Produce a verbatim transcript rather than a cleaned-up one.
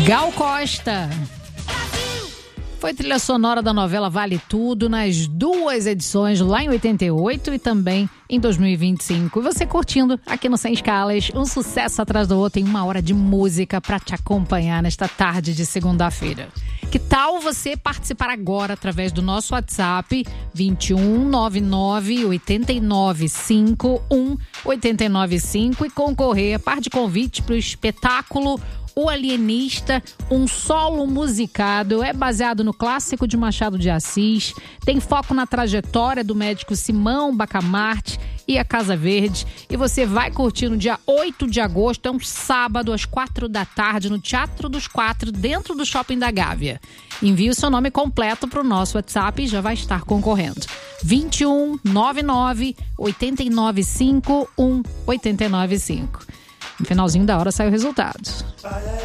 Gal Costa. Foi trilha sonora da novela Vale Tudo nas duas edições, lá em oitenta e oito e também em dois mil e vinte e cinco. E você curtindo aqui no Sem Escalas, um sucesso atrás do outro em uma hora de música para te acompanhar nesta tarde de segunda-feira. Que tal você participar agora através do nosso WhatsApp vinte e um, noventa e nove, oitenta e nove, cinquenta e um, oitenta e nove cinco e concorrer a par de convite para o espetáculo O Alienista, um solo musicado. É baseado no clássico de Machado de Assis, tem foco na trajetória do médico Simão Bacamarte e a Casa Verde, e você vai curtir no dia oito de agosto, é um sábado, às quatro da tarde, no Teatro dos Quatro, dentro do Shopping da Gávea. Envie o seu nome completo para o nosso WhatsApp e já vai estar concorrendo. vinte e um, noventa e nove, oitenta e nove, cinquenta e um, oitenta e nove cinco. No finalzinho da hora sai o resultado.